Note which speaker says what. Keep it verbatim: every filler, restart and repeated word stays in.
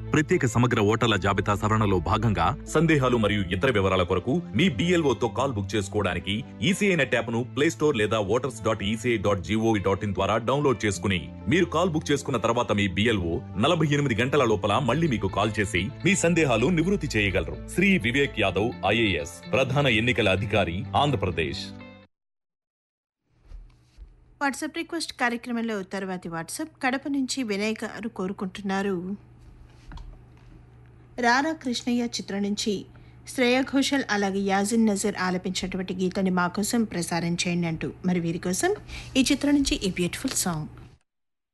Speaker 1: ప్రత్యేక సమగ్ర ఓటర్ల జాబితా సవరణలో భాగంగా సందేహాలు మరియు ఇతర వివరాల కొరకు మీ బిఎల్ఓ తో కాల్ బుక్ చేసుకోవడానికి ఈసీఐ నెట్ యాప్ ను ప్లే స్టోర్ లేదా voters dot ECI dot GOV dot in ద్వారా డౌన్లోడ్ చేసుకుని మీరు కాల్ బుక్ చేసుకున్న తర్వాత మీ బిఎల్ఓ నలభై ఎనిమిది గంటల లోపల మళ్ళీ మీకు కాల్ చేసి మీ సందేహాలు నివృత్తి చేయగలరు. శ్రీ వివేక్ యాదవ్ ఐఏఎస్ ప్రధాన ఎన్నికల అధికారి, ఆంధ్రప్రదేశ్.
Speaker 2: వాట్సాప్ రిక్వెస్ట్ కార్యక్రమంలో తర్వాతి వాట్సాప్ కడప నుంచి వినయ్ గారు కోరుకుంటున్నారు. రారా కృష్ణయ్య చిత్రం నుంచి శ్రేయా ఘోషల్ అలాగే యాజిన్ నజర్ ఆలపించినటువంటి గీతాన్ని మా కోసం ప్రసారం చేయండి అంటూ మరి వీరి కోసం ఈ చిత్రం నుంచి ఈ బ్యూటిఫుల్ సాంగ్.